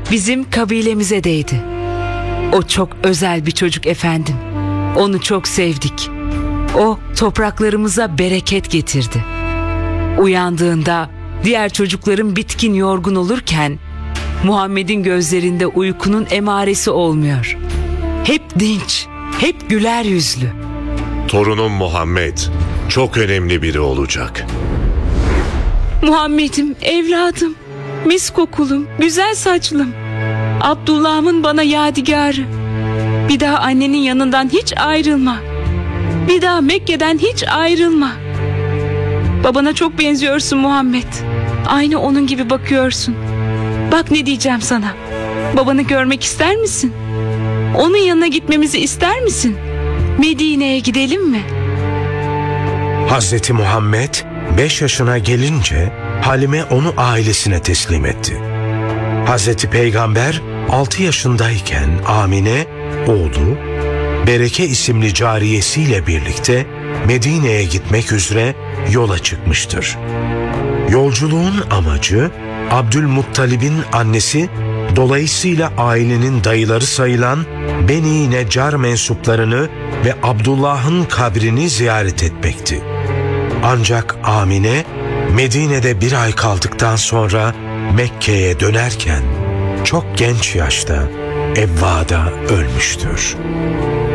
bizim kabilemize değdi. O çok özel bir çocuk efendim. Onu çok sevdik. O topraklarımıza bereket getirdi. Uyandığında diğer çocukların bitkin yorgun olurken Muhammed'in gözlerinde uykunun emaresi olmuyor. Hep dinç, hep güler yüzlü. Torunum Muhammed çok önemli biri olacak. Muhammed'im, evladım, mis kokulum, güzel saçlım. Abdullah'ımın bana yadigarı. Bir daha annenin yanından hiç ayrılma. Bir daha Mekke'den hiç ayrılma. Babana çok benziyorsun Muhammed. Aynı onun gibi bakıyorsun. Bak ne diyeceğim sana. Babanı görmek ister misin? Onun yanına gitmemizi ister misin? Medine'ye gidelim mi? Hazreti Muhammed 5 yaşına gelince Halime onu ailesine teslim etti. Hazreti Peygamber 6 yaşındayken Amine, oğlu, Bereke isimli cariyesiyle birlikte Medine'ye gitmek üzere yola çıkmıştır. Yolculuğun amacı Abdülmuttalib'in annesi, dolayısıyla ailenin dayıları sayılan Beni Necar mensuplarını ve Abdullah'ın kabrini ziyaret etmekti. Ancak Amine, Medine'de 1 ay kaldıktan sonra Mekke'ye dönerken çok genç yaşta Evva'da ölmüştür.